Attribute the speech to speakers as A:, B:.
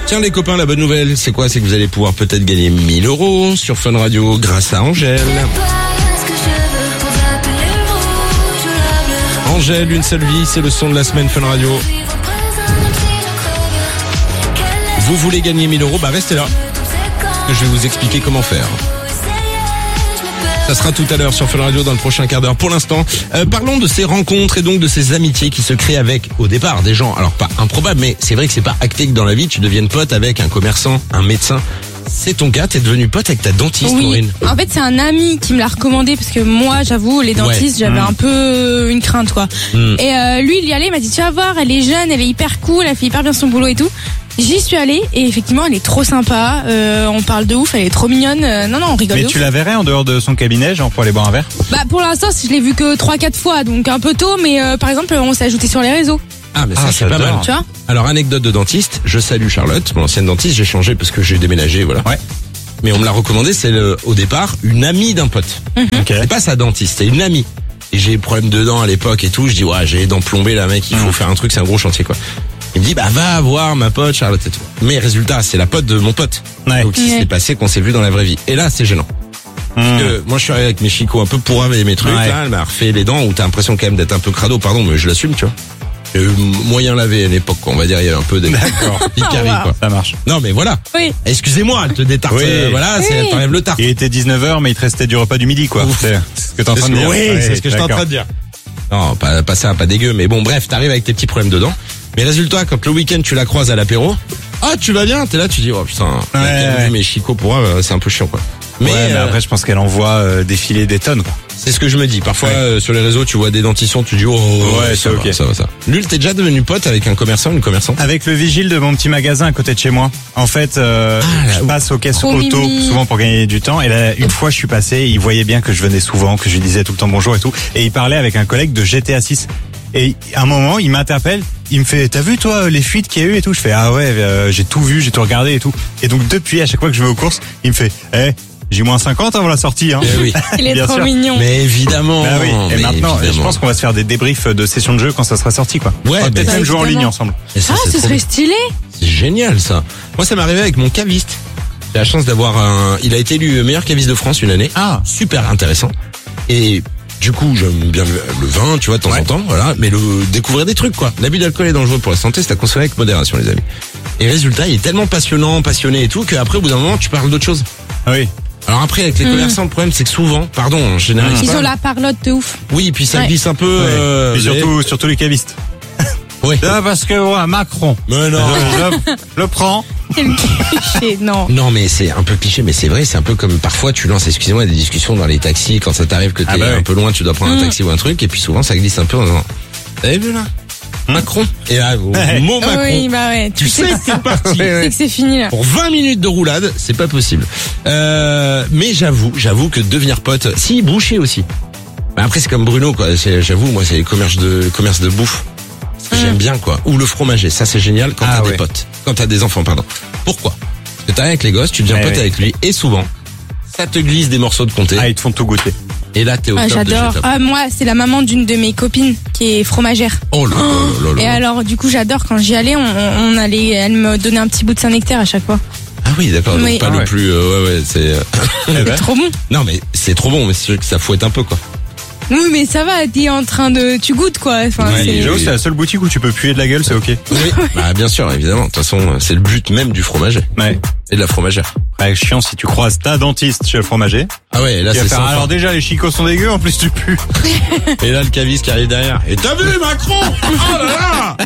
A: Tiens les copains, la bonne nouvelle, c'est quoi? C'est que vous allez pouvoir peut-être gagner 1 000 € sur Fun Radio grâce à Angèle. Angèle, une seule vie, c'est le son de la semaine Fun Radio. Vous voulez gagner 1 000 €? Bah restez là, que je vais vous expliquer comment faire. Ça sera tout à l'heure sur Fun Radio dans le prochain quart d'heure. Pour l'instant, parlons de ces rencontres et donc de ces amitiés qui se créent avec, au départ, des gens, alors pas improbables, mais c'est vrai que c'est pas acté que dans la vie, tu deviennes pote avec un commerçant, un médecin. C'est ton cas, t'es devenu pote avec ta dentiste,
B: oui.
A: Maureen.
B: En fait, c'est un ami qui me l'a recommandé parce que moi, j'avoue, les dentistes, j'avais un peu une crainte, quoi. Et lui, il y allait, il m'a dit, tu vas voir, elle est jeune, elle est hyper cool, elle fait hyper bien son boulot et tout. J'y suis allée et effectivement elle est trop sympa, on parle de ouf, elle est trop mignonne, non on rigole.
C: Mais
B: de
C: tu
B: ouf.
C: la verrais en dehors de son cabinet, genre pour aller boire un verre?
B: Bah pour l'instant je l'ai vu que 3-4 fois, donc un peu tôt, mais par exemple on s'est ajouté sur les réseaux.
A: Ah mais ça c'est pas mal.
B: Tu vois?
A: Alors anecdote de dentiste, je salue Charlotte, mon ancienne dentiste, j'ai changé parce que j'ai déménagé, voilà.
C: Ouais.
A: Mais on me l'a recommandé, c'est au départ une amie d'un pote.
C: Okay.
A: C'est pas sa dentiste, c'est une amie. Et j'ai problème de dents à l'époque et tout, je dis ouais j'ai les dents plombées là mec, il faut faire un truc, c'est un gros chantier quoi. Il me dit bah va voir ma pote Charlotte et tout. Mais résultat c'est la pote de mon pote.
C: Ouais.
A: Donc il s'est passé qu'on s'est vu dans la vraie vie. Et là c'est gênant. Parce que moi je suis arrivé avec mes chicots un peu pour avec mes trucs là, elle m'a refait les dents où t'as l'impression quand même d'être un peu crado, pardon mais je l'assume tu vois. Moyen lavé à l'époque quoi, on va dire il y avait un peu des picaries quoi.
C: Ça marche.
A: Non mais voilà.
B: Oui.
A: Excusez-moi, elle te détarte voilà, c'est t'enlèves le tarte.
C: Il était 19h mais il te restait du repas du midi quoi. C'est ce que t'es en train de dire.
A: Oui, c'est ce que je suis en train de dire. Non, pas ça, pas dégueu, mais bon, bref, t'arrives avec tes petits problèmes dedans. Mais résultat, quand le week-end tu la croises à l'apéro, ah, tu vas bien, t'es là, tu dis, oh putain, vu mes chicots pour elle, c'est un peu chiant, quoi.
C: Mais après, je pense qu'elle envoie défiler des tonnes, quoi.
A: C'est ce que je me dis. Parfois, sur les réseaux, tu vois des dentitions, tu dis, oh,
C: ouais,
A: ça
C: ok.
A: va, ça. Lul, t'es déjà devenu pote avec un commerçant, une commerçante?
C: Avec le vigile de mon petit magasin à côté de chez moi. En fait, je passe aux caisses auto, souvent pour gagner du temps. Et là, une fois, je suis passé, il voyait bien que je venais souvent, que je lui disais tout le temps bonjour et tout. Et il parlait avec un collègue de GTA 6. Et à un moment, il m'interpelle, il me fait, t'as vu toi les fuites qu'il y a eu et tout? Je fais, ah ouais, j'ai tout vu, j'ai tout regardé et tout. Et donc depuis, à chaque fois que je vais aux courses, il me fait, J-50 avant la sortie, hein.
A: Oui.
B: Il est
C: Bien
B: trop
C: sûr.
B: mignon.
A: Mais évidemment.
C: Bah oui. Et
A: mais
C: maintenant,
A: évidemment.
C: je pense qu'on va se faire des débriefs de sessions de jeu quand ça sera sorti, quoi.
A: Ouais,
C: on va peut-être
A: bah,
C: même jouer en
B: évidemment.
C: ligne ensemble.
A: Et ça,
B: Ah,
A: c'est
B: ce
A: trop
B: serait
A: bien.
B: stylé.
A: C'est génial ça. Moi ça m'est arrivé avec mon caviste. J'ai la chance d'avoir il a été élu meilleur caviste de France une année.
C: Ah.
A: Super intéressant. Et du coup, j'aime bien le vin, tu vois, de temps en temps, voilà, mais découvrir des trucs quoi. L'abus d'alcool est dangereux pour la santé, c'est à consommer avec modération les amis. Et résultat, il est tellement passionné et tout qu'après au bout d'un moment, tu parles d'autre chose.
C: Ah oui.
A: Alors après avec les commerçants, le problème c'est que souvent, pardon, je généralise
B: Ils
A: pas.
B: ont la parlotte de ouf.
A: Oui, puis ça
B: Ouais.
A: glisse un peu
C: Et surtout les cavistes.
A: Oui.
C: Là, parce que Macron.
A: Mais non.
C: Je le prends.
B: Quel cliché, non.
A: Non mais c'est un peu cliché mais c'est vrai, c'est un peu comme parfois tu lances excusez-moi des discussions dans les taxis quand ça t'arrive que t'es un peu loin, tu dois prendre un taxi ou un truc et puis souvent ça glisse un peu en disant vous avez vu là Macron et là mot Macron.
B: Oui, bah ouais.
A: Tu sais que c'est parti.
B: Tu sais que c'est fini là.
A: Pour 20 minutes de roulade, c'est pas possible. Mais j'avoue que devenir pote, si boucher aussi. Bah après c'est comme Bruno quoi, j'avoue moi c'est les commerces de bouffe. Parce que j'aime bien quoi. Ou le fromager, ça c'est génial quand t'as des potes. Quand t'as des enfants, pardon. Pourquoi? Parce que t'arrives avec les gosses, tu deviens pote avec lui et souvent ça te glisse des morceaux de comté.
C: Ah, ils te font tout goûter.
A: Et là t'es au top
B: J'adore.
A: de chez top.
B: Moi, c'est la maman d'une de mes copines qui est fromagère.
A: Oh là là là
B: Et
A: là.
B: alors, du coup, j'adore quand j'y allais, on allait, elle me donnait un petit bout de Saint-Nectaire à chaque fois.
A: Ah oui d'accord, donc
B: Oui.
A: pas le plus c'est
B: C'est trop bon.
A: non mais c'est trop bon mais c'est sûr que ça fouette un peu quoi.
B: Oui, mais ça va, t'es en train de, tu goûtes quoi. Enfin,
A: Ouais,
B: c'est...
C: J'avoue, c'est la seule boutique où tu peux puer de la gueule, c'est ok.
A: Oui, bah bien sûr évidemment. De toute façon, c'est le but même du fromager
C: Ouais.
A: et de la fromagère.
C: Après, chiant si tu croises ta dentiste chez le fromager.
A: Ah ouais, là
C: Tu vas
A: c'est
C: faire,
A: ça.
C: alors déjà les chicots sont dégueux, en plus tu pues.
A: Et là le caviste qui arrive derrière. Et t'as vu Macron? Oh là là!